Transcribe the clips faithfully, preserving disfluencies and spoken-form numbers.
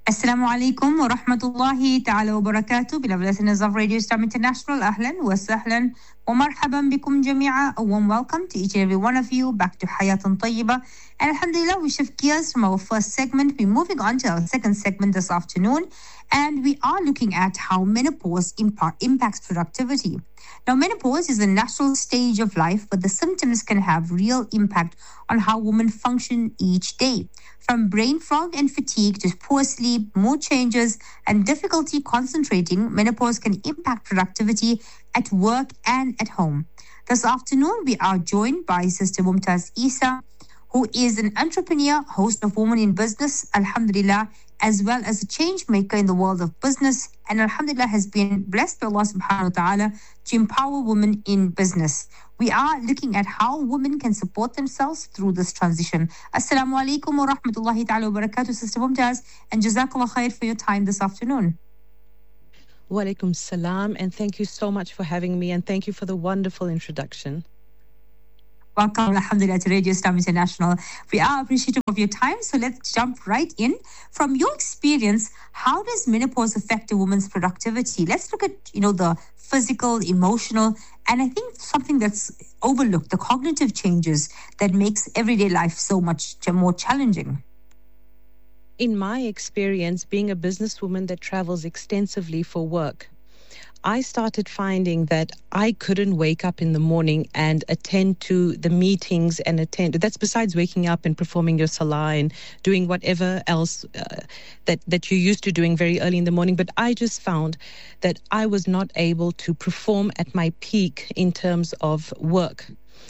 Assalamu alaikum wa rahmatullahi ta'ala wa barakatuh. Beloved listeners of Radio Islam International, ahlan wa sahlan wa marhaban bikum jami'a. A warm welcome to each and every one of you back to Hayatun Tayyiba. And alhamdulillah, we shift gears from our first segment. We're moving on to our second segment this afternoon. And we are looking at how menopause impa- impacts productivity. Now, menopause is a natural stage of life, but the symptoms can have real impact on how women function each day. From brain fog and fatigue to poor sleep, mood changes, and difficulty concentrating, menopause can impact productivity at work and at home. This afternoon, we are joined by Sister Mumtaz Isa, who is an entrepreneur, host of Women in Business, alhamdulillah, as well as a change maker in the world of business, and alhamdulillah has been blessed by Allah subhanahu wa ta'ala to empower women in business. We are looking at how women can support themselves through this transition. Assalamu alaikum wa rahmatullahi ta'ala wa barakatuh, Sister Mumtaz, and jazakallah khair for your time this afternoon. Wa alaikum salam, and thank you so much for having me, and thank you for the wonderful introduction. Welcome, alhamdulillah, to Radio Islam International. We are appreciative of your time, so let's jump right in. From your experience, how does menopause affect a woman's productivity? Let's look at, you know, the physical, emotional, and I think something that's overlooked, the cognitive changes that makes everyday life so much more challenging. In my experience, being a businesswoman that travels extensively for work, I started finding that I couldn't wake up in the morning and attend to the meetings and attend. That's besides waking up and performing your salah and doing whatever else uh, that, that you're used to doing very early in the morning. But I just found that I was not able to perform at my peak in terms of work.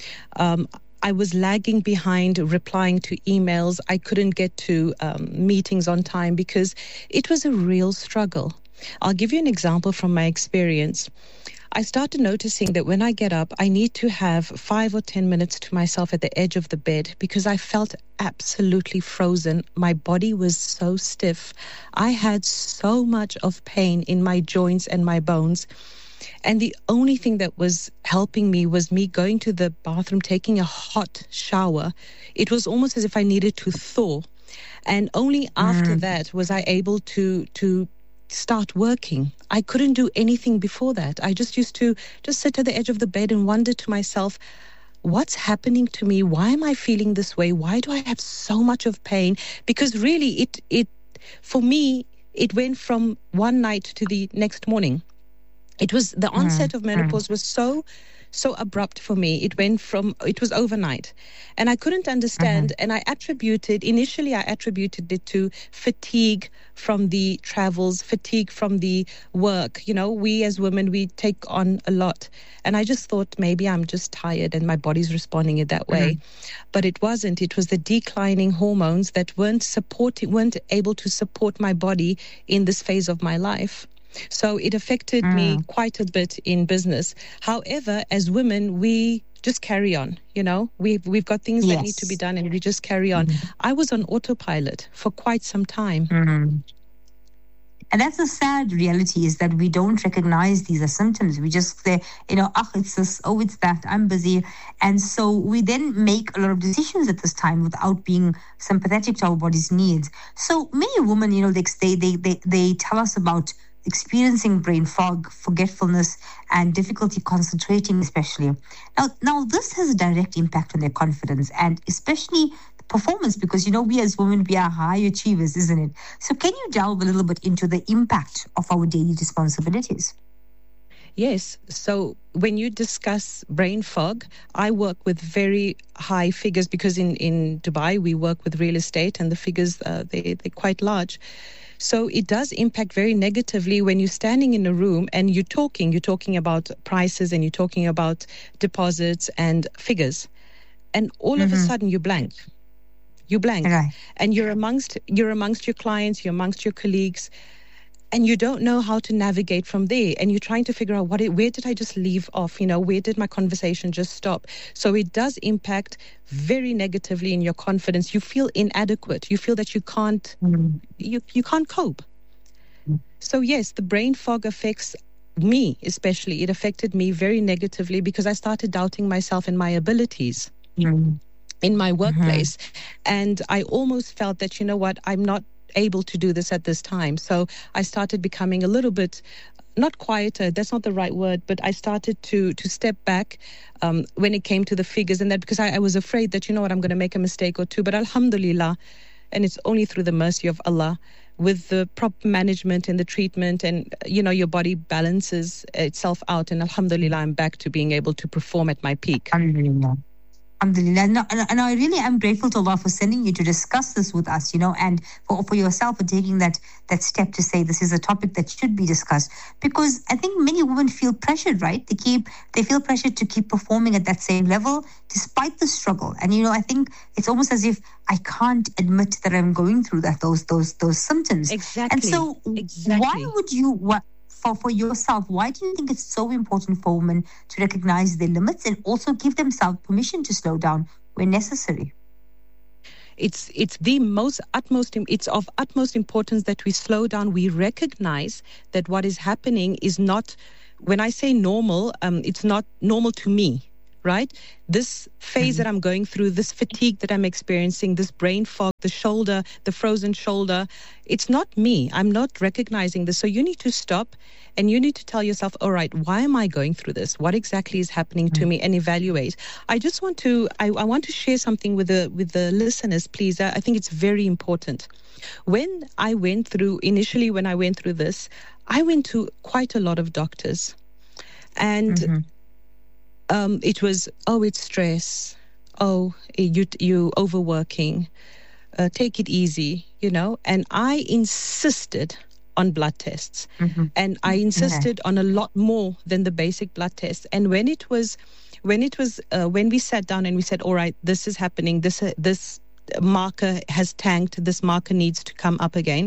Um, I was lagging behind replying to emails. I couldn't get to um, meetings on time because it was a real struggle. I'll give you an example from my experience. I started noticing that when I get up, I need to have five or ten minutes to myself at the edge of the bed because I felt absolutely frozen. My body was so stiff. I had so much of pain in my joints and my bones. And the only thing that was helping me was me going to the bathroom, taking a hot shower. It was almost as if I needed to thaw. And only after mm. that was I able to to start working. I couldn't do anything before that. I just used to just sit at the edge of the bed and wonder to myself, what's happening to me? Why am I feeling this way? Why do I have so much of pain? Because really, it it for me, it went from one night to the next morning. It was the onset of menopause was so so abrupt for me. It went from, it was overnight. And I couldn't understand. Mm-hmm. And I attributed, initially I attributed it to fatigue from the travels, fatigue from the work. You know, we as women, we take on a lot. And I just thought maybe I'm just tired and my body's responding it that way. Mm-hmm. But it wasn't. It was the declining hormones that weren't supporting, weren't able to support my body in this phase of my life. So it affected mm. me quite a bit in business. However, as women, we just carry on, you know. We've, we've got things yes. that need to be done and we just carry on. Mm-hmm. I was on autopilot for quite some time. Mm-hmm. And that's the sad reality, is that we don't recognize these as symptoms. We just say, you know, oh, it's this, oh, it's that, I'm busy. And so we then make a lot of decisions at this time without being sympathetic to our body's needs. So many women, you know, they, they, they, they tell us about experiencing brain fog, forgetfulness, and difficulty concentrating especially. Now, now this has a direct impact on their confidence and especially performance because, you know, we as women, we are high achievers, isn't it? So can you delve a little bit into the impact of our daily responsibilities? Yes. So when you discuss brain fog, I work with very high figures because in, in Dubai, we work with real estate and the figures, uh, they, they're quite large. So it does impact very negatively when you're standing in a room and you're talking, you're talking about prices and you're talking about deposits and figures. And all mm-hmm. of a sudden you blank. You blank. Right. And you're amongst you're amongst your clients, you're amongst your colleagues, and you don't know how to navigate from there. And you're trying to figure out what it, where did I just leave off? You know, where did my conversation just stop? So it does impact very negatively in your confidence. You feel inadequate. You feel that you can't mm. you, you can't cope. Mm. So yes, the brain fog affects me especially. It affected me very negatively because I started doubting myself and my abilities. Mm. in my workplace. Mm-hmm. And I almost felt that, you know what, I'm not able to do this at this time. So I started becoming a little bit, not quieter, that's not the right word, but I started to to step back um, when it came to the figures and that, because I, I was afraid that, you know what, I'm going to make a mistake or two. But alhamdulillah, and it's only through the mercy of Allah, with the proper management and the treatment, and, you know, your body balances itself out. And alhamdulillah, I'm back to being able to perform at my peak. Alhamdulillah. Alhamdulillah. No, and, and I really am grateful to Allah for sending you to discuss this with us, you know, and for, for yourself for taking that that step to say this is a topic that should be discussed. Because I think many women feel pressured, right? They keep they feel pressured to keep performing at that same level despite the struggle. And, you know, I think it's almost as if I can't admit that I'm going through that, those those those symptoms. Exactly. And so exactly. why would you... What, For, for yourself, why do you think it's so important for women to recognize their limits and also give themselves permission to slow down when necessary? It's it's the most utmost it's of utmost importance that we slow down. We recognize that what is happening is not, when I say normal, um, it's not normal to me, right? This phase mm-hmm. that I'm going through, this fatigue that I'm experiencing, this brain fog, the shoulder, the frozen shoulder, it's not me. I'm not recognizing this. So you need to stop and you need to tell yourself, all right, why am I going through this? What exactly is happening mm-hmm. to me? And evaluate. I just want to, I, I want to share something with the with the listeners, please. I, I think it's very important. When I went through, initially when I went through this, I went to quite a lot of doctors. And mm-hmm. Um, it was, oh, it's stress. Oh, you you overworking. Uh, take it easy, you know. And I insisted on blood tests, mm-hmm. and I insisted yeah. on a lot more than the basic blood tests. And when it was, when it was, uh, when we sat down and we said, all right, this is happening. This uh, this marker has tanked. This marker needs to come up again.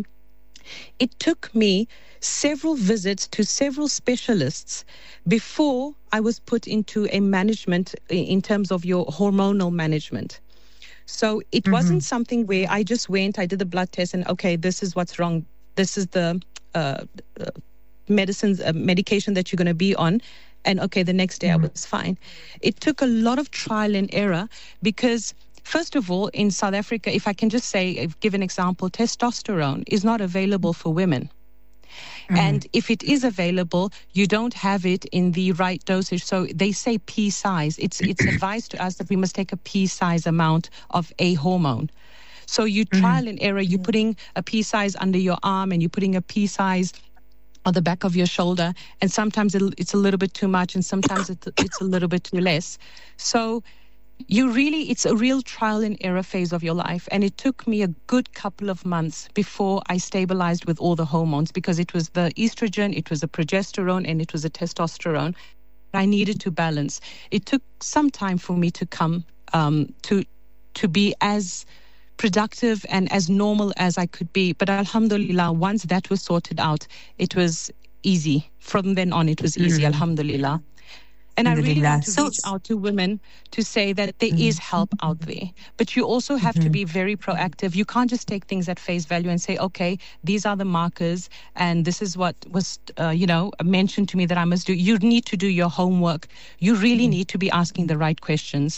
It took me several visits to several specialists before I was put into a management in terms of your hormonal management. So it mm-hmm. wasn't something where I just went, I did the blood test and, okay, this is what's wrong. This is the uh, uh, medicines, uh, medication that you're going to be on. And, okay, the next day mm-hmm. I was fine. It took a lot of trial and error because, first of all, in South Africa, if I can just say, give an example, testosterone is not available for women. Mm-hmm. And if it is available, you don't have it in the right dosage. So they say pea size. It's it's advised to us that we must take a pea size amount of a hormone. So you trial mm-hmm. and error, you're putting a pea size under your arm and you're putting a pea size on the back of your shoulder. And sometimes it's a little bit too much and sometimes it's a little bit too less. So you really, it's a real trial and error phase of your life. And it took me a good couple of months before I stabilized with all the hormones, because it was the estrogen, it was the progesterone, and it was the testosterone. I needed to balance. It took some time for me to come um, to to be as productive and as normal as I could be. But alhamdulillah, once that was sorted out, it was easy. From then on, it was easy, mm-hmm. alhamdulillah. And I really want to reach out to women to say that there is help out there. But you also have mm-hmm. to be very proactive. You can't just take things at face value and say, okay, these are the markers and this is what was, uh, you know, mentioned to me that I must do. You need to do your homework. You really need to be asking the right questions.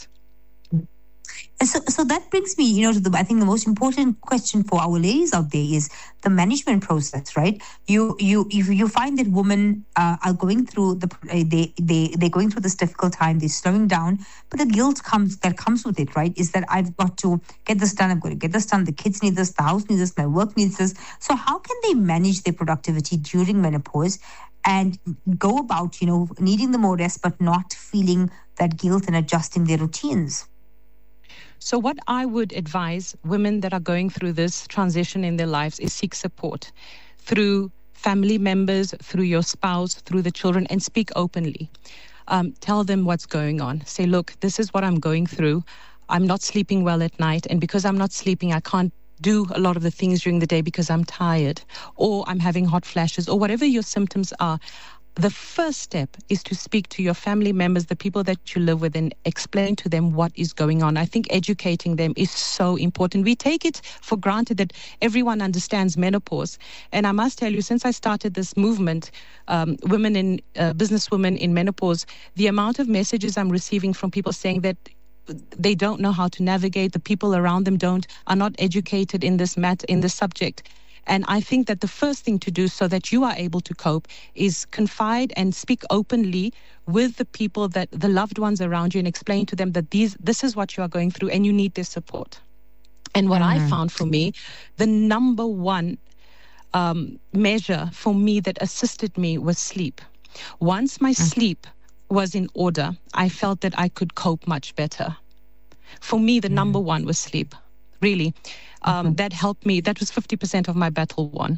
So, so that brings me, you know, to the, I think the most important question for our ladies out there is the management process, right? You, you, if you find that women uh, are going through the, they, they, they're going through this difficult time, they're slowing down, but the guilt comes, that comes with it, right? Is that I've got to get this done, I've got to get this done, the kids need this, the house needs this, my work needs this. So how can they manage their productivity during menopause and go about, you know, needing the more rest, but not feeling that guilt and adjusting their routines? So what I would advise women that are going through this transition in their lives is seek support through family members, through your spouse, through the children, and speak openly. Um, tell them what's going on. Say, look, this is what I'm going through. I'm not sleeping well at night. And because I'm not sleeping, I can't do a lot of the things during the day because I'm tired, or I'm having hot flashes, or whatever your symptoms are. The first step is to speak to your family members, the people that you live with, and explain to them what is going on. I think educating them is so important. We take it for granted that everyone understands menopause. And I must tell you, since I started this movement, um, women in uh, businesswomen in menopause, the amount of messages I'm receiving from people saying that they don't know how to navigate. The people around them don't are not educated in this mat in this subject. And I think that the first thing to do so that you are able to cope is confide and speak openly with the people, that the loved ones around you, and explain to them that these this is what you are going through and you need their support. And what mm. I found for me, the number one um, measure for me that assisted me was sleep. Once my mm. sleep was in order, I felt that I could cope much better. For me, the mm. number one was sleep, really. Um, mm-hmm. That helped me. That was fifty percent of my battle won.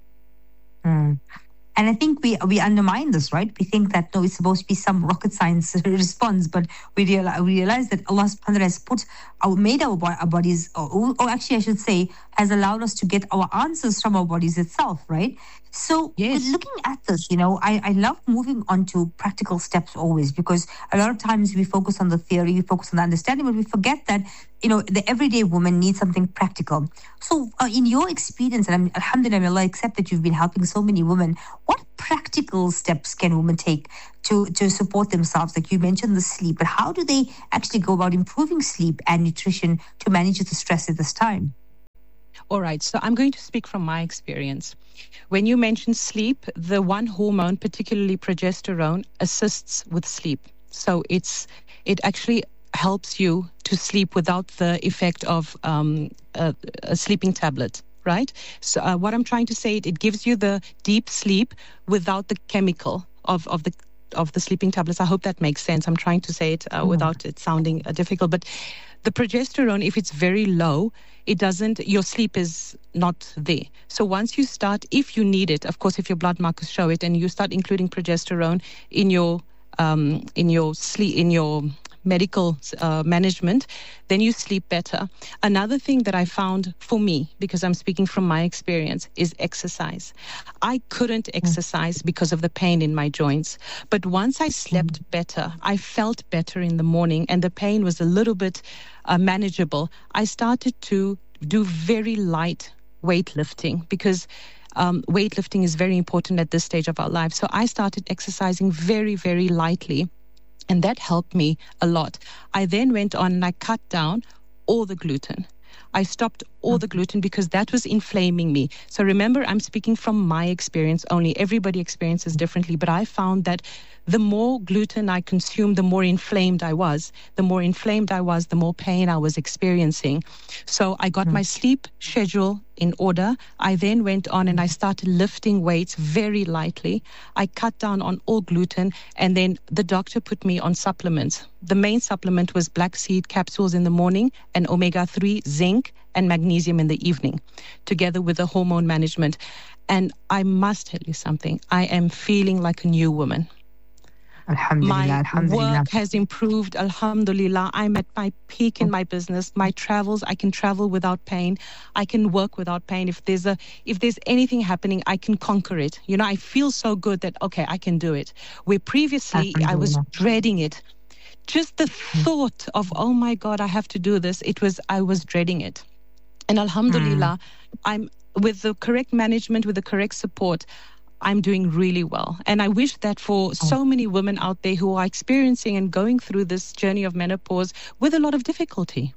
Mm. And I think we we undermine this, right? We think that, no, it's supposed to be some rocket science response, but we realize, we realize that Allah subhanahu wa ta'ala has put, our, made our, our bodies, or, or actually I should say, has allowed us to get our answers from our bodies itself, right? So yes. looking at this, you know, I, I love moving on to practical steps always, because a lot of times we focus on the theory, we focus on the understanding, but we forget that, you know, the everyday woman needs something practical. So uh, in your experience, and alhamdulillah, Allah accept that you've been helping so many women, what practical steps can women take to, to support themselves? Like you mentioned the sleep, but how do they actually go about improving sleep and nutrition to manage the stress at this time? All right, so I'm going to speak from my experience. When you mention sleep, the one hormone, particularly progesterone, assists with sleep. So it's it actually helps you to sleep without the effect of um, a, a sleeping tablet, right? So uh, what I'm trying to say, it, it gives you the deep sleep without the chemical of, of the of the sleeping tablets. I hope that makes sense. I'm trying to say it uh, mm. without it sounding uh, difficult. But the progesterone, if it's very low, it doesn't, your sleep is not there. So once you start, if you need it, of course, if your blood markers show it, and you start including progesterone in your um, in your sleep, in your medical uh, management, then you sleep better. Another thing that I found for me, because I'm speaking from my experience, is exercise. I couldn't exercise because of the pain in my joints. But once I slept better, I felt better in the morning, and the pain was a little bit uh, manageable. I started to do very light weightlifting, because um, weightlifting is very important at this stage of our life. So I started exercising very, very lightly. And that helped me a lot. I then went on and I cut down all the gluten. I stopped all the gluten because that was inflaming me. So remember, I'm speaking from my experience only. Everybody experiences differently. But I found that the more gluten I consumed, the more inflamed I was. The more inflamed I was, the more pain I was experiencing. So I got mm. my sleep schedule in order. I then went on and I started lifting weights very lightly. I cut down on all gluten, and then the doctor put me on supplements. The main supplement was black seed capsules in the morning and omega three, zinc, and magnesium in the evening, together with the hormone management. And I must tell you something. I am feeling like a new woman. Alhamdulillah, my alhamdulillah. work has improved. Alhamdulillah. I'm at my peak in my business. My travels, I can travel without pain. I can work without pain. If there's a, if there's anything happening, I can conquer it. You know, I feel so good that, okay, I can do it. Where previously I was dreading it. Just the thought of, oh my God, I have to do this. It was, I was dreading it. And alhamdulillah, mm. I'm with the correct management, with the correct support, I'm doing really well. And I wish that for so many women out there who are experiencing and going through this journey of menopause with a lot of difficulty.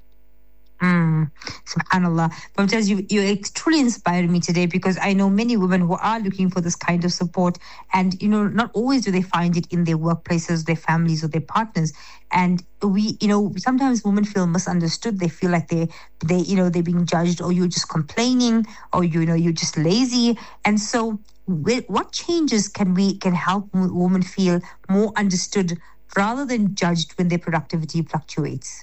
Mm, SubhanAllah. Mumtaz, you, you truly inspired me today, because I know many women who are looking for this kind of support, and, you know, not always do they find it in their workplaces, their families, or their partners. And we, you know, sometimes women feel misunderstood. They feel like they, they, you know, they're being judged, or you're just complaining, or, you know, you're just lazy. And so what changes can we, can help women feel more understood rather than judged when their productivity fluctuates?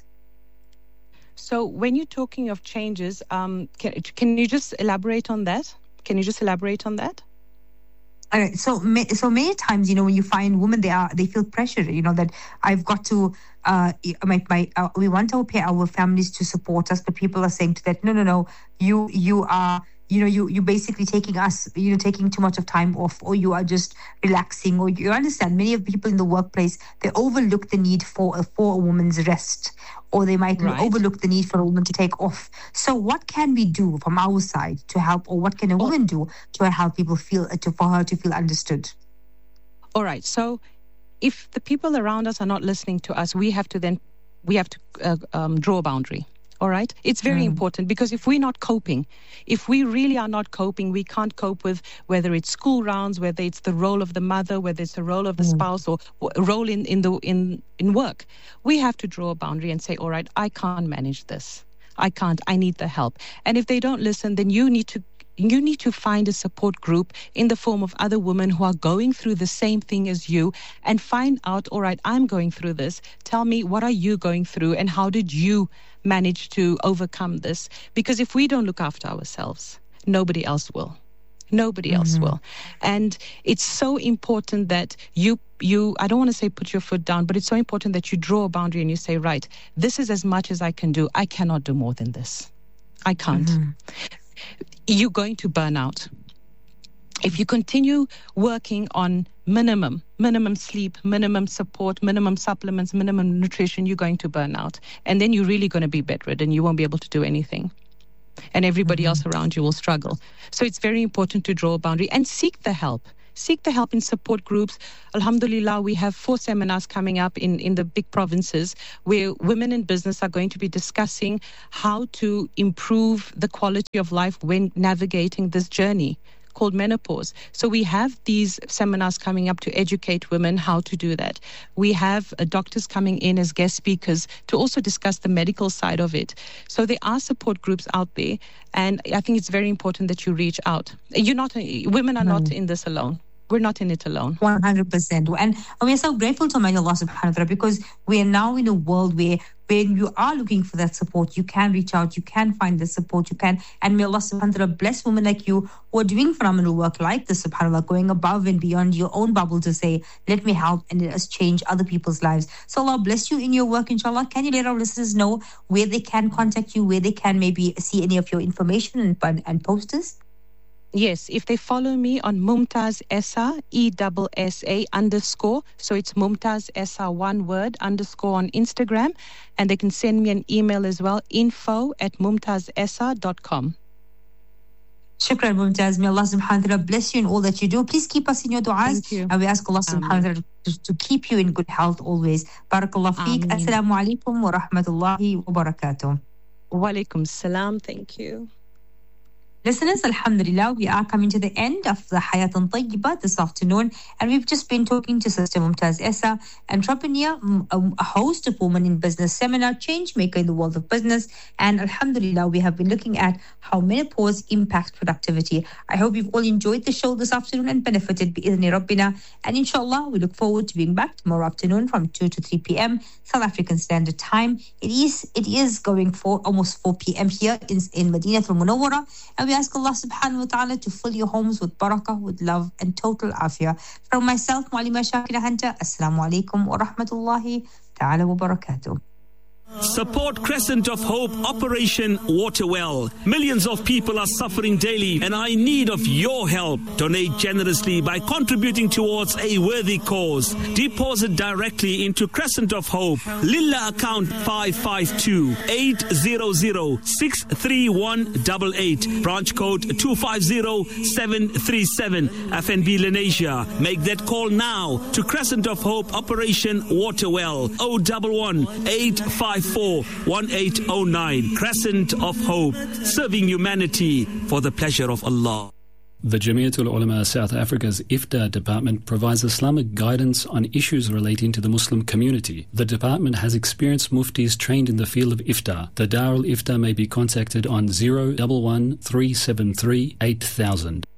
So when you're talking of changes, um, can, can you just elaborate on that? Can you just elaborate on that? All right. So, so many times, you know, when you find women, they are, they feel pressure, you know, that I've got to, uh, my, my, uh, we want our, our families to support us, but people are saying to that, no, no, no, you, you are, you know, you, you're basically taking us, you know, taking too much of time off, or you are just relaxing, or you understand, many of the people in the workplace, they overlook the need for a, for a woman's rest, or they might right. overlook the need for a woman to take off. So what can we do from our side to help, or what can a woman do to help people feel, to for her to feel understood? All right. So if the people around us are not listening to us, we have to then we have to uh, um, draw a boundary. All right. It's very mm. important, because if we're not coping, if we really are not coping, we can't cope with whether it's school rounds, whether it's the role of the mother, whether it's the role of the mm. spouse, or a role in, in the in, in work. We have to draw a boundary and say, all right, I can't manage this. I can't. I need the help. And if they don't listen, then you need to you need to find a support group in the form of other women who are going through the same thing as you, and find out, all right, I'm going through this. Tell me, what are you going through, and how did you manage to overcome this? Because if we don't look after ourselves, nobody else will. Nobody mm-hmm. else will. And it's so important that you, you, I don't want to say put your foot down, but it's so important that you draw a boundary and you say, right, this is as much as I can do. I cannot do more than this. I can't. Mm-hmm. You're going to burn out. If you continue working on minimum, minimum sleep, minimum support, minimum supplements, minimum nutrition, you're going to burn out. And then you're really going to be bedridden. You won't be able to do anything. And everybody mm-hmm. else around you will struggle. So it's very important to draw a boundary and seek the help. Seek the help in support groups. Alhamdulillah, we have four seminars coming up in, in the big provinces where women in business are going to be discussing how to improve the quality of life when navigating this journey called menopause. So we have these seminars coming up to educate women how to do that. We have uh, doctors coming in as guest speakers to also discuss the medical side of it. So there are support groups out there, and I think it's very important that you reach out. You're not, women are not in this alone. We're not in it alone. one hundred percent. And we are so grateful to Allah subhanahu wa ta'ala, because we are now in a world where when you are looking for that support, you can reach out, you can find the support, you can. And may Allah subhanahu wa ta'ala bless women like you who are doing phenomenal work like this, subhanAllah, going above and beyond your own bubble to say, let me help and let us change other people's lives. So Allah bless you in your work, inshallah. Can you let our listeners know where they can contact you, where they can maybe see any of your information and, and, and posters? Yes, if they follow me on Mumtaz Essa, E S S A underscore, so it's Mumtaz Essa, one word, underscore on Instagram, and they can send me an email as well, info at mumtaz essa dot com. Shukran, Mumtaz. May Allah subhanahu wa ta'ala bless you in all that you do. Please keep us in your du'as. Thank you. And we ask Allah subhanahu wa ta'ala to, to keep you in good health always. Barakallah feek. Assalamu alaikum wa rahmatullahi wa barakatuh. Wa alaikum salam. Thank you. Listeners, alhamdulillah, we are coming to the end of the Hayatan Tayyibah this afternoon, and we've just been talking to Sister Mumtaz Essa, entrepreneur, a host of Women in Business seminar, change maker in the world of business, and alhamdulillah, we have been looking at how menopause impacts productivity. I hope you've all enjoyed the show this afternoon and benefited bi'idhni Rabbina, and inshallah, we look forward to being back tomorrow afternoon from two to three p.m. South African Standard Time. It is it is going for almost four p.m. here in, in Madinatul Munawwara, and we ask Allah subhanahu wa ta'ala to fill your homes with barakah, with love and total afiyah. From myself, Mu'alima Shakira Hunter, Assalamu alaikum wa rahmatullahi ta'ala wa barakatuh. Support Crescent of Hope Operation Waterwell. Millions of people are suffering daily, and I need of your help. Donate generously by contributing towards a worthy cause. Deposit directly into Crescent of Hope, Lilla account five five two, eight zero zero, six three one eight eight, branch code two five zero, seven three seven, F N B Lenasia. Make that call now to Crescent of Hope Operation Waterwell, zero one one, eight five four, one eight zero nine. Crescent of Hope, serving humanity for the pleasure of Allah. The Jamiatul Ulama South Africa's Iftar department provides Islamic guidance on issues relating to the Muslim community. The department has experienced muftis trained in the field of Iftar. The Darul Iftar may be contacted on zero one one, three seven three, eight thousand.